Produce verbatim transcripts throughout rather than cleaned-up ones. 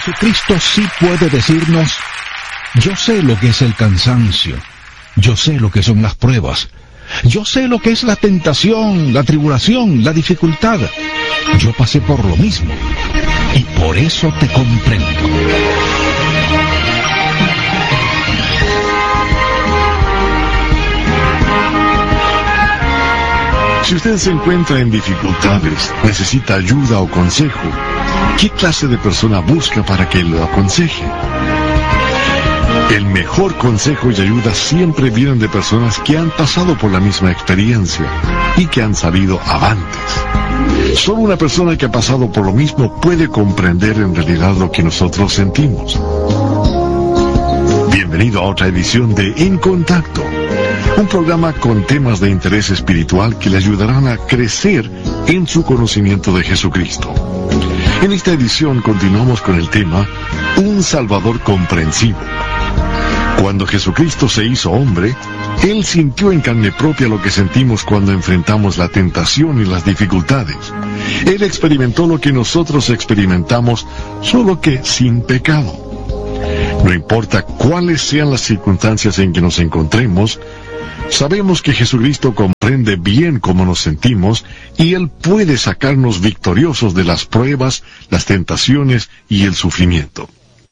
Jesucristo sí puede decirnos: yo sé lo que es el cansancio, yo sé lo que son las pruebas, yo sé lo que es la tentación, la tribulación, la dificultad. Yo pasé por lo mismo y por eso te comprendo. Si usted se encuentra en dificultades, necesita ayuda o consejo, ¿qué clase de persona busca para que lo aconseje? El mejor consejo y ayuda siempre vienen de personas que han pasado por la misma experiencia y que han salido avantes. Solo una persona que ha pasado por lo mismo puede comprender en realidad lo que nosotros sentimos. Bienvenido a otra edición de En Contacto, un programa con temas de interés espiritual que le ayudarán a crecer en su conocimiento de Jesucristo. En esta edición continuamos con el tema Un Salvador comprensivo. Cuando Jesucristo se hizo hombre, Él sintió en carne propia lo que sentimos cuando enfrentamos la tentación y las dificultades. Él experimentó lo que nosotros experimentamos, solo que sin pecado. No importa cuáles sean las circunstancias en que nos encontremos, sabemos que Jesucristo comprende bien cómo nos sentimos y Él puede sacarnos victoriosos de las pruebas, las tentaciones y el sufrimiento.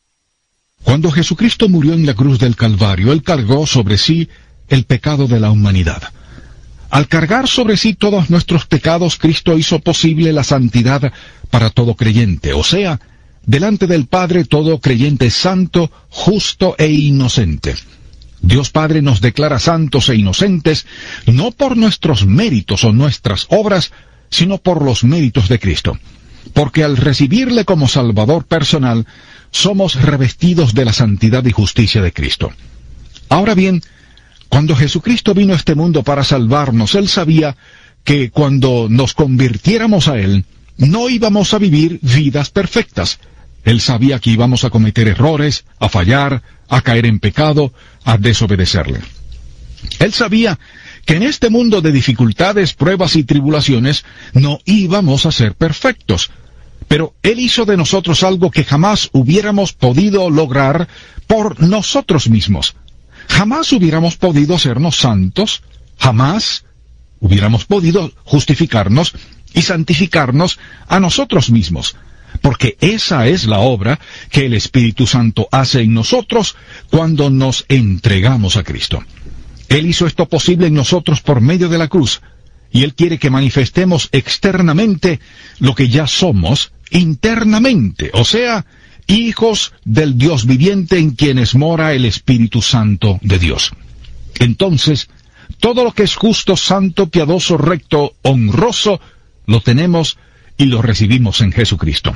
Cuando Jesucristo murió en la cruz del Calvario, Él cargó sobre sí el pecado de la humanidad. Al cargar sobre sí todos nuestros pecados, Cristo hizo posible la santidad para todo creyente, o sea, delante del Padre todo creyente es santo, justo e inocente. Dios Padre nos declara santos e inocentes, no por nuestros méritos o nuestras obras, sino por los méritos de Cristo. Porque al recibirle como Salvador personal, somos revestidos de la santidad y justicia de Cristo. Ahora bien, cuando Jesucristo vino a este mundo para salvarnos, Él sabía que cuando nos convirtiéramos a Él, no íbamos a vivir vidas perfectas. Él sabía que íbamos a cometer errores, a fallar, a caer en pecado, a desobedecerle. Él sabía que en este mundo de dificultades, pruebas y tribulaciones no íbamos a ser perfectos. Pero Él hizo de nosotros algo que jamás hubiéramos podido lograr por nosotros mismos. Jamás hubiéramos podido hacernos santos, jamás hubiéramos podido justificarnos y santificarnos a nosotros mismos. Porque esa es la obra que el Espíritu Santo hace en nosotros cuando nos entregamos a Cristo. Él hizo esto posible en nosotros por medio de la cruz, y Él quiere que manifestemos externamente lo que ya somos internamente, o sea, hijos del Dios viviente en quienes mora el Espíritu Santo de Dios. Entonces, todo lo que es justo, santo, piadoso, recto, honroso, lo tenemos y lo recibimos en Jesucristo.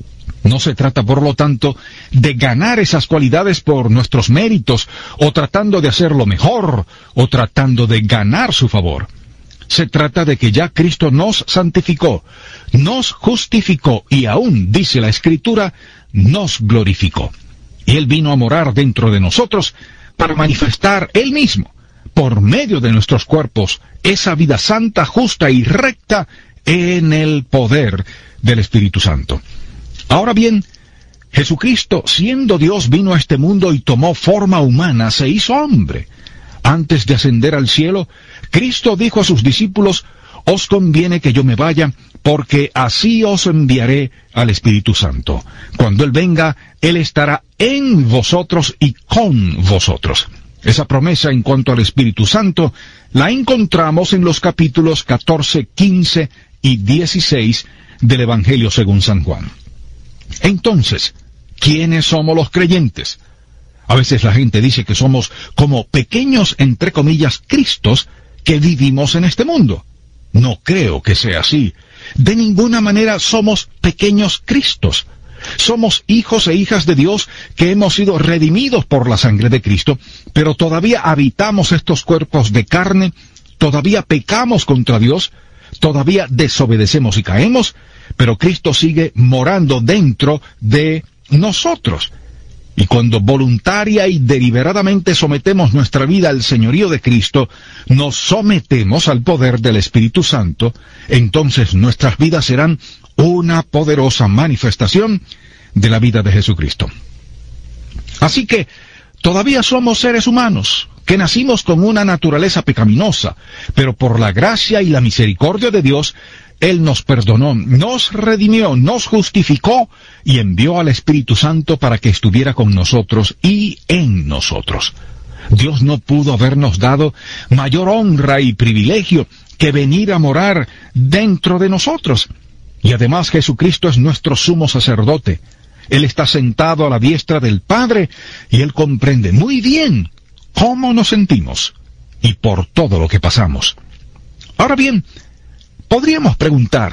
No se trata, por lo tanto, de ganar esas cualidades por nuestros méritos, o tratando de hacerlo mejor, o tratando de ganar su favor. Se trata de que ya Cristo nos santificó, nos justificó y aún, dice la Escritura, nos glorificó. Y Él vino a morar dentro de nosotros para manifestar Él mismo, por medio de nuestros cuerpos, esa vida santa, justa y recta en el poder del Espíritu Santo. Ahora bien, Jesucristo, siendo Dios, vino a este mundo y tomó forma humana, se hizo hombre. Antes de ascender al cielo, Cristo dijo a sus discípulos: os conviene que yo me vaya, porque así os enviaré al Espíritu Santo. Cuando Él venga, Él estará en vosotros y con vosotros. Esa promesa en cuanto al Espíritu Santo la encontramos en los capítulos catorce, quince y dieciséis del Evangelio según San Juan. Entonces, ¿quiénes somos los creyentes? A veces la gente dice que somos como pequeños, entre comillas, Cristos que vivimos en este mundo. No creo que sea así. De ninguna manera somos pequeños Cristos. Somos hijos e hijas de Dios que hemos sido redimidos por la sangre de Cristo, pero todavía habitamos estos cuerpos de carne, todavía pecamos contra Dios, todavía desobedecemos y caemos, pero Cristo sigue morando dentro de nosotros. Y cuando voluntaria y deliberadamente sometemos nuestra vida al señorío de Cristo, nos sometemos al poder del Espíritu Santo, entonces nuestras vidas serán una poderosa manifestación de la vida de Jesucristo. Así que todavía somos seres humanos, que nacimos con una naturaleza pecaminosa, pero por la gracia y la misericordia de Dios, Él nos perdonó, nos redimió, nos justificó y envió al Espíritu Santo para que estuviera con nosotros y en nosotros. Dios no pudo habernos dado mayor honra y privilegio que venir a morar dentro de nosotros. Y además Jesucristo es nuestro sumo sacerdote. Él está sentado a la diestra del Padre y Él comprende muy bien cómo nos sentimos y por todo lo que pasamos. Ahora bien, podríamos preguntar,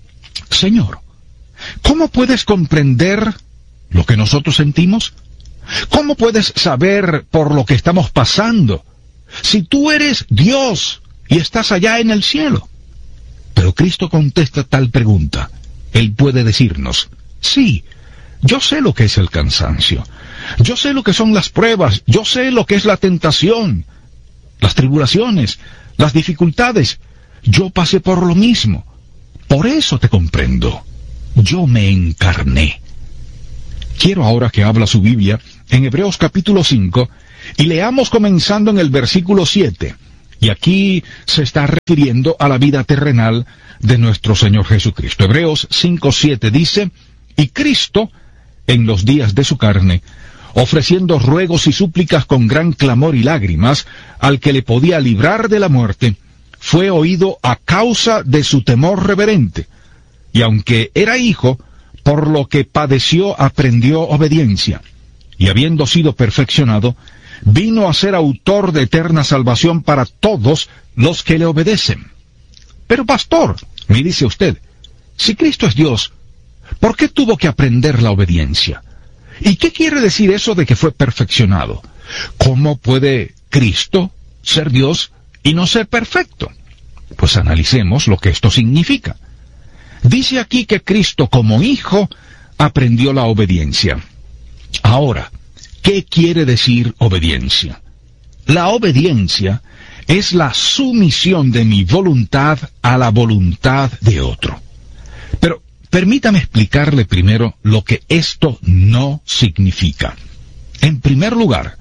Señor, ¿cómo puedes comprender lo que nosotros sentimos? ¿Cómo puedes saber por lo que estamos pasando si tú eres Dios y estás allá en el cielo? Pero Cristo contesta tal pregunta. Él puede decirnos, sí, yo sé lo que es el cansancio, yo sé lo que son las pruebas, yo sé lo que es la tentación, las tribulaciones, las dificultades. Yo pasé por lo mismo, por eso te comprendo. Yo me encarné. Quiero ahora que abra su Biblia en Hebreos capítulo cinco y leamos comenzando en el versículo siete. Y aquí se está refiriendo a la vida terrenal de nuestro Señor Jesucristo. Hebreos cinco siete dice, y Cristo, en los días de su carne, ofreciendo ruegos y súplicas con gran clamor y lágrimas, al que le podía librar de la muerte, fue oído a causa de su temor reverente. Y aunque era hijo, por lo que padeció aprendió obediencia. Y habiendo sido perfeccionado, vino a ser autor de eterna salvación para todos los que le obedecen. Pero pastor, me dice usted, si Cristo es Dios, ¿por qué tuvo que aprender la obediencia? ¿Y qué quiere decir eso de que fue perfeccionado? ¿Cómo puede Cristo ser Dios y no ser perfecto? Pues analicemos lo que esto significa. Dice aquí que Cristo como hijo aprendió la obediencia. Ahora, ¿qué quiere decir obediencia? La obediencia es la sumisión de mi voluntad a la voluntad de otro. Pero permítame explicarle primero lo que esto no significa. En primer lugar,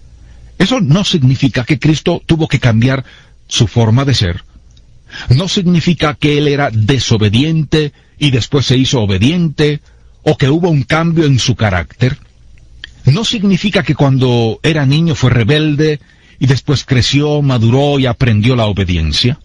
eso no significa que Cristo tuvo que cambiar su forma de ser. No significa que Él era desobediente y después se hizo obediente, o que hubo un cambio en su carácter. No significa que cuando era niño fue rebelde y después creció, maduró y aprendió la obediencia.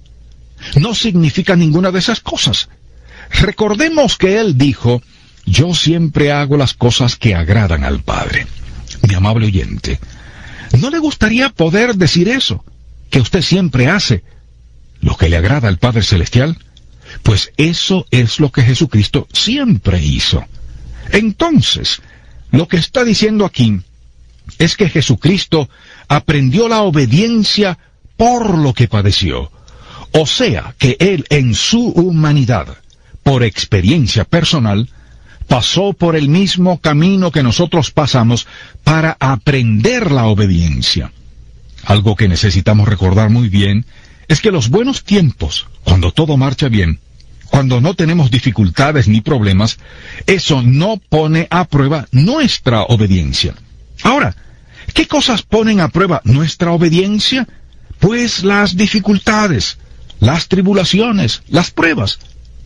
No significa ninguna de esas cosas. Recordemos que Él dijo, yo siempre hago las cosas que agradan al Padre. Mi amable oyente, ¿no le gustaría poder decir eso? Que usted siempre hace lo que le agrada al Padre Celestial. Pues eso es lo que Jesucristo siempre hizo. Entonces, lo que está diciendo aquí es que Jesucristo aprendió la obediencia por lo que padeció. O sea, que Él en su humanidad, por experiencia personal, pasó por el mismo camino que nosotros pasamos para aprender la obediencia. Algo que necesitamos recordar muy bien es que los buenos tiempos, cuando todo marcha bien, cuando no tenemos dificultades ni problemas, eso no pone a prueba nuestra obediencia. Ahora, ¿qué cosas ponen a prueba nuestra obediencia? Pues las dificultades, las tribulaciones, las pruebas.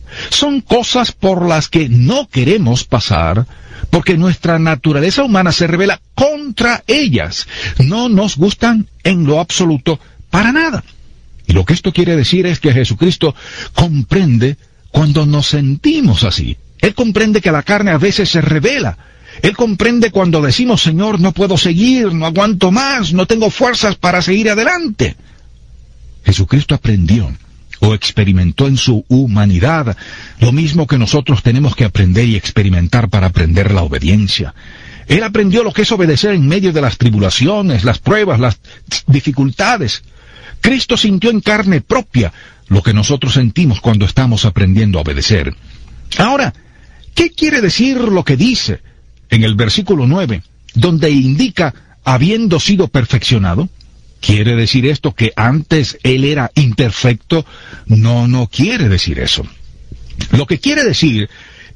Son cosas por las que no queremos pasar, porque nuestra naturaleza humana se revela contra ellas. No nos gustan en lo absoluto para nada. Y lo que esto quiere decir es que Jesucristo comprende cuando nos sentimos así. Él comprende que la carne a veces se revela. Él comprende cuando decimos, Señor, no puedo seguir, no aguanto más, no tengo fuerzas para seguir adelante. Jesucristo aprendió o experimentó en su humanidad lo mismo que nosotros tenemos que aprender y experimentar para aprender la obediencia. Él aprendió lo que es obedecer en medio de las tribulaciones, las pruebas, las dificultades. Cristo sintió en carne propia lo que nosotros sentimos cuando estamos aprendiendo a obedecer. Ahora, ¿qué quiere decir lo que dice en el versículo nueve, donde indica habiendo sido perfeccionado? ¿Quiere decir esto que antes Él era imperfecto? No, no quiere decir eso. Lo que quiere decir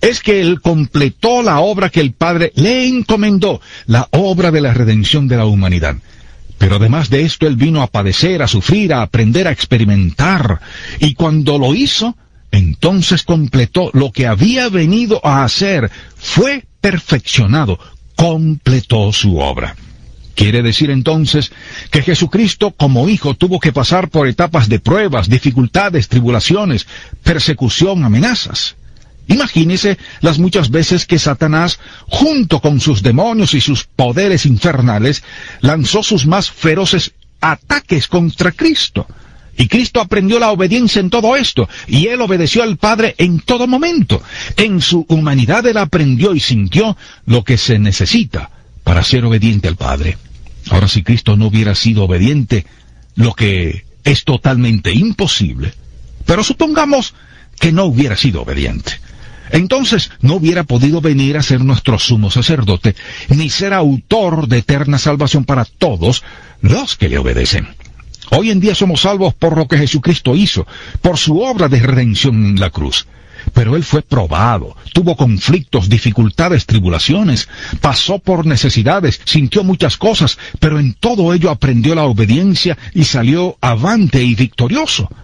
es que Él completó la obra que el Padre le encomendó, la obra de la redención de la humanidad. Pero además de esto, Él vino a padecer, a sufrir, a aprender, a experimentar. Y cuando lo hizo, entonces completó lo que había venido a hacer. Fue perfeccionado, completó su obra. Quiere decir entonces que Jesucristo como Hijo tuvo que pasar por etapas de pruebas, dificultades, tribulaciones, persecución, amenazas. Imagínese las muchas veces que Satanás, junto con sus demonios y sus poderes infernales, lanzó sus más feroces ataques contra Cristo. Y Cristo aprendió la obediencia en todo esto, y Él obedeció al Padre en todo momento. En su humanidad Él aprendió y sintió lo que se necesita para ser obediente al Padre. Ahora, si Cristo no hubiera sido obediente, lo que es totalmente imposible, pero supongamos que no hubiera sido obediente, entonces no hubiera podido venir a ser nuestro sumo sacerdote, ni ser autor de eterna salvación para todos los que le obedecen. Hoy en día somos salvos por lo que Jesucristo hizo, por su obra de redención en la cruz. Pero Él fue probado, tuvo conflictos, dificultades, tribulaciones, pasó por necesidades, sintió muchas cosas, pero en todo ello aprendió la obediencia y salió avante y victorioso.